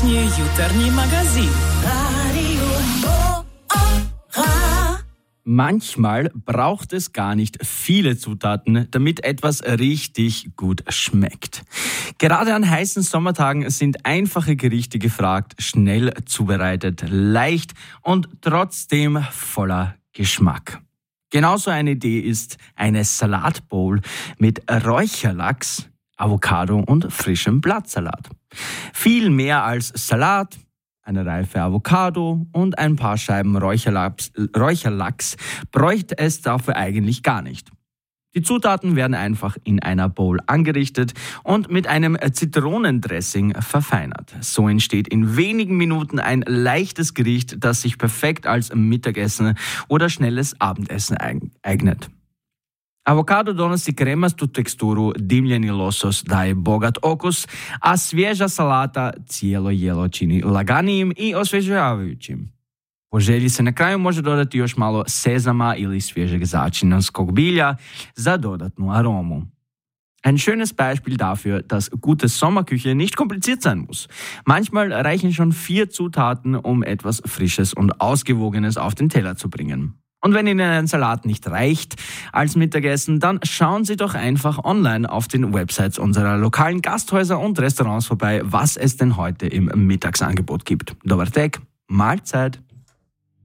Ранішній jutarnji magazin. Manchmal braucht es gar nicht viele Zutaten, damit etwas richtig gut schmeckt. Gerade an heißen Sommertagen sind einfache Gerichte gefragt, schnell zubereitet, leicht und trotzdem voller Geschmack. Genauso eine Idee ist eine Salatbowl mit Räucherlachs, Avocado und frischem Blattsalat. Viel mehr als Salat, eine reife Avocado und ein paar Scheiben Räucherlachs bräuchte es dafür eigentlich gar nicht. Die Zutaten werden einfach in einer Bowl angerichtet und mit einem Zitronendressing verfeinert. So entsteht in wenigen Minuten ein leichtes Gericht, das sich perfekt als Mittagessen oder schnelles Abendessen eignet. Avocado donosi kremastu teksturu, dimljeni losos daje bogat okus, a svježa salata cijelo jelo čini laganijim i osvježavajućim. Po želji se na kraju može dodati još malo sezama ili svježeg začinskog bilja za dodatnu aromu. Ein schönes Beispiel dafür, dass gute Sommerküche nicht kompliziert sein muss. Manchmal reichen schon 4 Zutaten, um etwas Frisches und Ausgewogenes auf den Teller zu bringen. Und wenn Ihnen ein Salat nicht reicht als Mittagessen, dann schauen Sie doch einfach online auf den Websites unserer lokalen Gasthäuser und Restaurants vorbei, was es denn heute im Mittagsangebot gibt. Dobar tek, Mahlzeit!